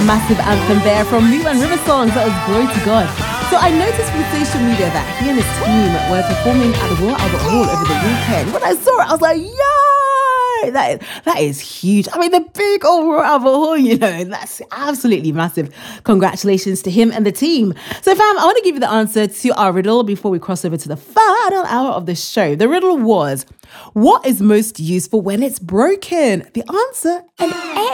Massive anthem there from Lou and River Songs. That was Glory to God. So I noticed from social media that he and his team were performing at the Royal Albert Hall over the weekend. When I saw it, I was like, yo, that is huge. I mean, the big old Royal Albert Hall, you know, that's absolutely massive. Congratulations to him and the team. So fam, I want to give you the answer to our riddle before we cross over to the final hour of the show. The riddle was, what is most useful when it's broken? The answer, an egg.